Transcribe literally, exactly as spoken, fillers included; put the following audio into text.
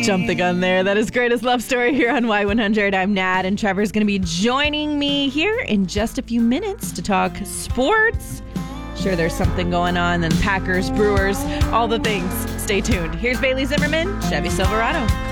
Jump the gun there. That is Greatest Love Story here on Y one hundred. I'm Nat, and Trevor's going to be joining me here in just a few minutes to talk sports. Sure, there's something going on, and Packers, Brewers, all the things. Stay tuned. Here's Bailey Zimmerman, Chevy Silverado.